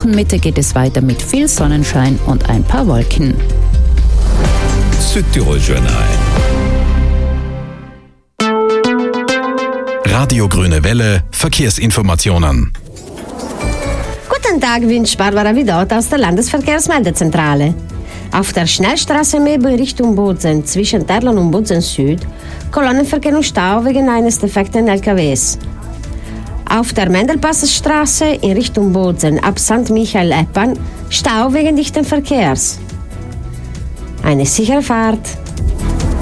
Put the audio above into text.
Wochenmitte geht es weiter mit viel Sonnenschein und ein paar Wolken. Südtirol Journal. Radio Grüne Welle, Verkehrsinformationen. Guten Tag, wünscht Barbara Vidot aus der Landesverkehrsmeldezentrale. Auf der Schnellstraße Mebo in Richtung Bozen zwischen Terlan und Bozen Süd Kolonnenverkehr und Stau wegen eines defekten LKWs. Auf der Mendelpassstraße in Richtung Bozen ab St. Michael-Eppan Stau wegen dichten Verkehrs. Eine sichere Fahrt.